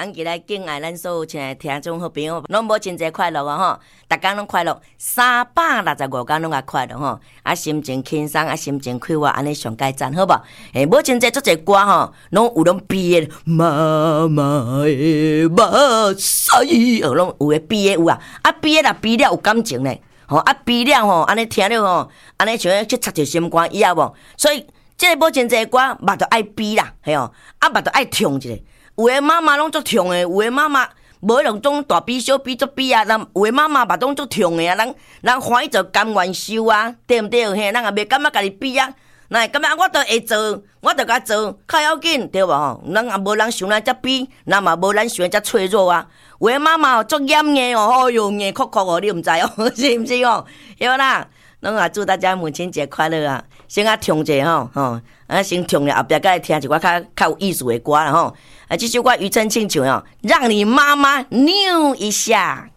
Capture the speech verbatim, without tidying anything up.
咱今来敬爱咱所有亲爱听众好朋友，拢无真侪快乐哦吼，逐工拢快乐，三百六十五天拢也快乐吼，啊心情轻松，啊心情快活，安尼上介赞好无？诶，无真侪足侪歌吼，拢有拢比诶，妈妈诶目屎，哦，拢有诶比诶有啊，啊比诶啦比了有感情咧，吼啊比了吼，安尼听了吼，安尼像去插着心肝以后无，所以即个无真侪歌，目着爱比啦，嘿哦，啊目着爱唱一下。有诶妈妈拢足痛诶，有诶妈妈无迄种种大比小比足比啊，咱有诶妈妈目拢足痛诶啊，咱咱欢喜就甘愿受啊，对毋对？嘿，咱也袂感觉家己比啊，咱会感觉我都会做，我都甲做，较要紧，对无吼？咱也无人想咱遮比，咱嘛无咱想遮脆弱啊。有诶妈妈足严诶哦，哎哟，硬哭哭哦，你毋知哦，是毋是哦？对啦，拢也祝大家母亲节快乐啊！先啊唱者吼吼，啊先唱了后壁再听一寡较较有意思的歌啦吼。啊，这首歌庾澄庆唱哦，让你妈妈扭一下。